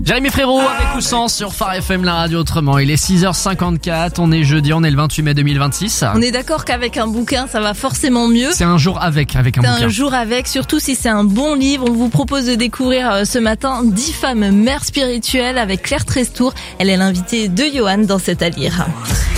Jérémy Frérot avec ou sans sur Phare FM, la radio autrement. Il est 6h54, on est jeudi, on est le 28 mai 2026. On est d'accord qu'avec un bouquin, ça va forcément mieux. C'est un jour avec un bouquin. C'est un jour avec, surtout si c'est un bon livre. On vous propose de découvrir ce matin 10 femmes mères spirituelles avec Claire Trestour. Elle est l'invitée de Johan dans cet à lire.